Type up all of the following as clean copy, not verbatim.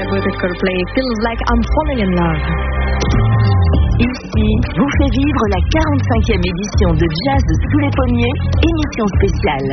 côté de Coldplay. Feels like I'm falling in love. Ici, vous fait vivre la 45e édition de Jazz sous les pommiers, émission spéciale.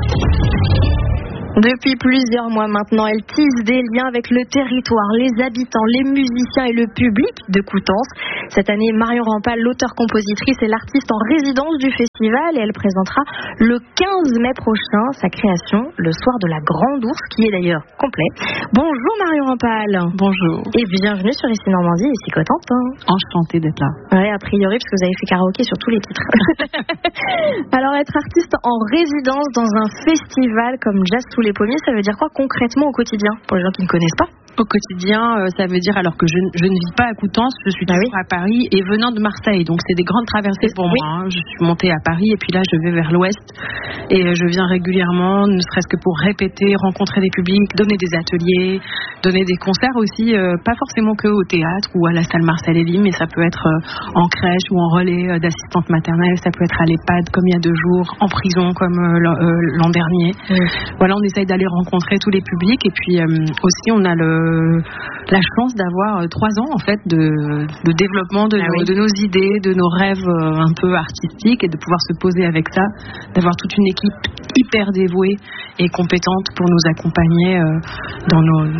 Depuis plusieurs mois maintenant, elle tisse des liens avec le territoire, les habitants, les musiciens et le public de Coutances. Cette année, Marion Rampal, l'auteure-compositrice, est l'artiste en résidence du festival et elle présentera le 15 mai prochain sa création, Le Soir de la Grande Ourse, qui est d'ailleurs complet. Bonjour Marion Rampal. Bonjour. Et bienvenue sur Ici Normandie, ici Cotentin. Enchantée d'être là. Oui, a priori, parce que vous avez fait karaoké sur tous les titres. Alors, être artiste en résidence dans un festival comme Jazz sous les pommiers, ça veut dire quoi concrètement au quotidien, pour les gens qui ne connaissent pas? Au quotidien, ça veut dire alors que je ne vis pas à Coutances, je suis toujours à Paris et venant de Marseille, donc c'est des grandes traversées pour moi. Hein. Je suis montée à Paris et puis là je vais vers l'ouest et je viens régulièrement, ne serait-ce que pour répéter, rencontrer des publics, donner des ateliers, donner des concerts aussi, pas forcément que au théâtre ou à la salle Marcel Elie, mais ça peut être en crèche ou en relais d'assistante maternelle, ça peut être à l'EHPAD comme il y a 2 jours, en prison comme l'an dernier. Voilà, on essaye d'aller rencontrer tous les publics et puis aussi on a la chance d'avoir 3 ans en fait de développement de nos idées, de nos rêves un peu artistiques et de pouvoir se poser avec ça, d'avoir toute une équipe hyper dévouée et compétente pour nous accompagner dans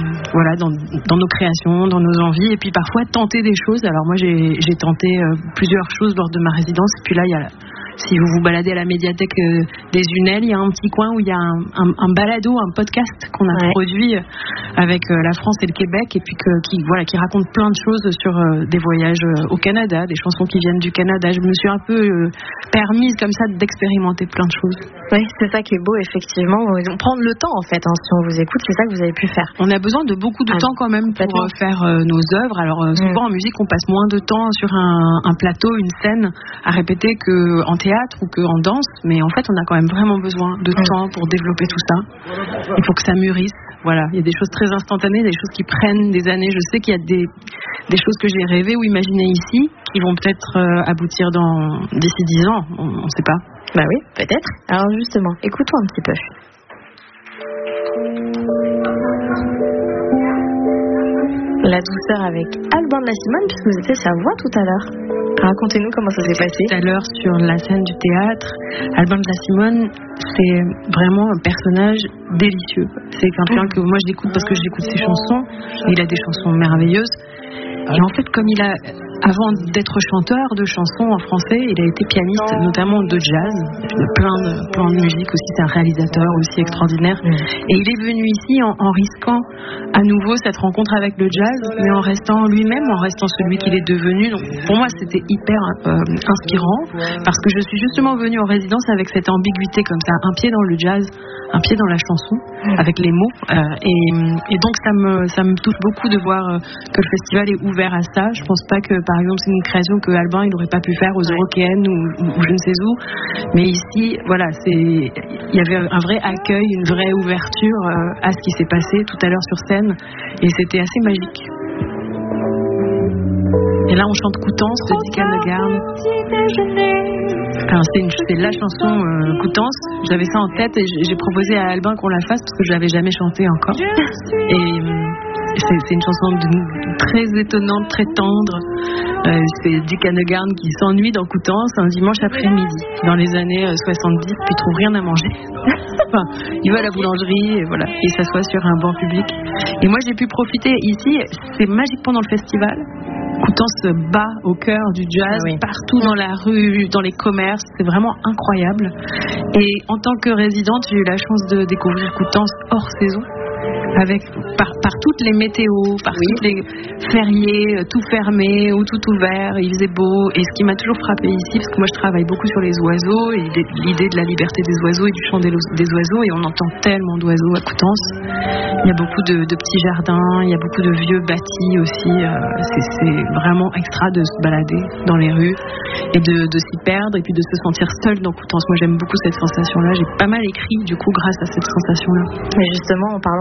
nos créations, dans nos envies et puis parfois tenter des choses. Alors moi j'ai tenté plusieurs choses lors de ma résidence et puis là il y a si vous vous baladez à la médiathèque des Unelles, il y a un petit coin où il y a un balado, un podcast qu'on a produit avec la France et le Québec et puis qui raconte plein de choses sur des voyages au Canada, des chansons qui viennent du Canada. Je me suis un peu permise comme ça d'expérimenter plein de choses. Oui, c'est ça qui est beau effectivement. Prendre le temps en fait, hein, si on vous écoute, c'est ça que vous avez pu faire. On a besoin de beaucoup de temps quand même pour faire nos œuvres. Alors souvent en musique, on passe moins de temps sur un plateau, une scène à répéter qu'en théâtre ou qu'en danse, mais en fait on a quand même vraiment besoin de temps pour développer tout ça. Il faut que ça mûrisse. Voilà, il y a des choses très instantanées, des choses qui prennent des années. Je sais qu'il y a des choses que j'ai rêvées ou imaginées ici qui vont peut-être aboutir d'ici 10 ans, on ne sait pas. Bah oui, peut-être. Alors justement, écoutons un petit peu. La douceur avec Albin de la Simone, puisque vous étiez sa voix tout à l'heure. Racontez-nous comment ça s'est passé. Tout à l'heure sur la scène du théâtre, Albin de la Simone, c'est vraiment un personnage délicieux. C'est quelqu'un que moi je l'écoute parce que j'écoute ses chansons. Il a des chansons merveilleuses. Et en fait, comme il a, avant d'être chanteur de chansons en français, il a été pianiste, notamment de jazz, de plein de musique aussi. C'est un réalisateur aussi extraordinaire. Et il est venu ici en risquant à nouveau cette rencontre avec le jazz, mais en restant lui-même, en restant celui qu'il est devenu. Donc, pour moi, c'était hyper inspirant, parce que je suis justement venue en résidence avec cette ambiguïté comme ça, un pied dans le jazz, un pied dans la chanson, avec les mots. Et donc, ça me touche beaucoup de voir que le festival est ouvert à ça. Je pense pas que, par exemple, c'est une création que Albin il n'aurait pas pu faire aux Eurokéennes ou je ne sais où. Mais ici, voilà, il y avait un vrai accueil, une vraie ouverture à ce qui s'est passé tout à l'heure sur scène, et c'était assez magique. Et là, on chante Coutances de Dick Hanegarn. Alors, c'est la chanson Coutances. J'avais ça en tête et j'ai proposé à Albin qu'on la fasse parce que je l'avais jamais chantée encore. Et c'est une chanson très étonnante, très tendre. C'est Dick Hanegarn qui s'ennuie dans Coutances un dimanche après-midi dans les années 70, puis il trouve rien à manger. Enfin, il va à la boulangerie et voilà, il s'assoit sur un banc public. Et moi j'ai pu profiter ici, c'est magique pendant le festival. Coutances se bat au cœur du jazz, partout dans la rue, dans les commerces, c'est vraiment incroyable. Et en tant que résidente, j'ai eu la chance de découvrir Coutances hors saison. Par toutes les météos, par toutes les fériés, tout fermé ou tout ouvert, il faisait beau. Et ce qui m'a toujours frappé ici, parce que moi je travaille beaucoup sur les oiseaux et l'idée de la liberté des oiseaux et du chant des oiseaux, et on entend tellement d'oiseaux à Coutances. Il y a beaucoup de petits jardins, il y a beaucoup de vieux bâtis aussi. C'est vraiment extra de se balader dans les rues et de s'y perdre et puis de se sentir seul dans Coutances. Moi j'aime beaucoup cette sensation-là. J'ai pas mal écrit du coup grâce à cette sensation-là. Mais justement, en parlant d'écriture,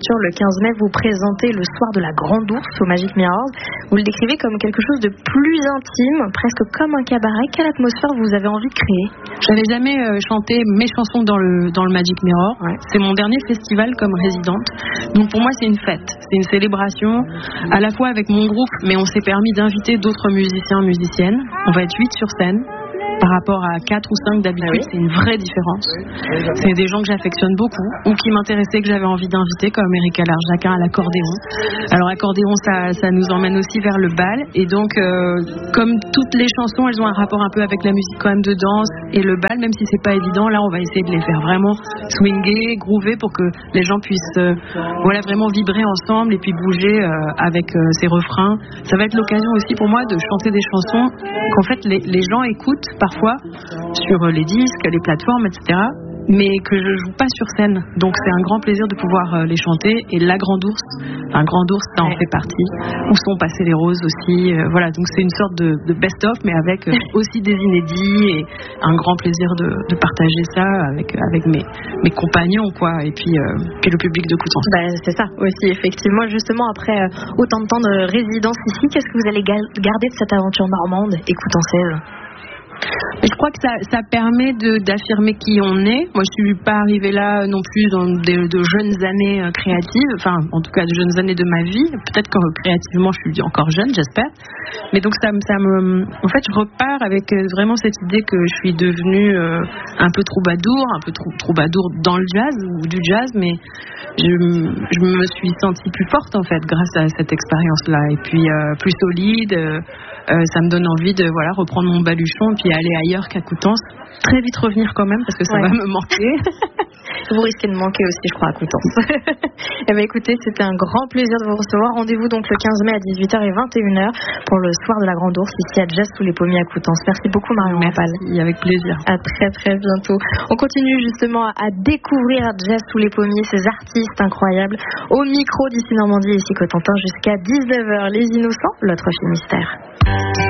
l'ouverture le 15 mai, vous présentez le soir de la Grande Ourse au Magic Mirrors. Vous le décrivez comme quelque chose de plus intime, presque comme un cabaret. Quelle atmosphère vous avez envie de créer? J'avais jamais chanté mes chansons dans le Magic Mirror. Ouais. C'est mon dernier festival comme résidente. Donc pour moi, c'est une fête. C'est une célébration, à la fois avec mon groupe, mais on s'est permis d'inviter d'autres musiciens, musiciennes. On va être 8 sur scène. Par rapport à 4 ou 5 d'habitude, c'est une vraie différence. C'est des gens que j'affectionne beaucoup ou qui m'intéressaient, que j'avais envie d'inviter, comme Erika Larjaquin à l'accordéon. Alors accordéon, ça nous emmène aussi vers le bal. Et donc, comme toutes les chansons, elles ont un rapport un peu avec la musique quand même de danse et le bal, même si c'est pas évident. Là, on va essayer de les faire vraiment swinger, groover pour que les gens puissent vraiment vibrer ensemble et puis bouger avec ces refrains. Ça va être l'occasion aussi pour moi de chanter des chansons qu'en fait les gens écoutent parfois sur les disques, les plateformes, etc. mais que je joue pas sur scène. Donc c'est un grand plaisir de pouvoir les chanter. Et la Grande Ourse, ça en fait partie. Où sont passées les roses aussi. Voilà, donc c'est une sorte de best-of, mais avec aussi des inédits et un grand plaisir de partager ça avec mes compagnons, quoi. Et puis le public de Coutances. C'est ça aussi, effectivement. Justement, après autant de temps de résidence ici, qu'est-ce que vous allez garder de cette aventure normande et coutançaise? Mais je crois que ça permet d'affirmer qui on est. Moi, je suis pas arrivée là non plus dans de jeunes années créatives, enfin, en tout cas, de jeunes années de ma vie. Peut-être que créativement, je suis encore jeune, j'espère. Mais donc, en fait, je repars avec vraiment cette idée que je suis devenue un peu troubadour dans le jazz ou du jazz, mais je me suis sentie plus forte, en fait, grâce à cette expérience-là. Et puis, plus solide. Ça me donne envie de reprendre mon baluchon et puis aller ailleurs qu'à Coutances. Très vite revenir quand même parce que ça va me manquer. Vous risquez de manquer aussi, je crois, à Coutances. Eh bien, écoutez, c'était un grand plaisir de vous recevoir. Rendez-vous donc le 15 mai à 18h et 21h pour le soir de la Grande Ourse ici à Jazz sous les Pommiers à Coutances. Merci beaucoup, Marion Rampal. Merci, avec plaisir. À très très bientôt. On continue justement à découvrir Jazz sous les Pommiers, ces artistes incroyables. Au micro d'ici Normandie et ici Cotentin jusqu'à 19h. Les Innocents, l'autre film mystère.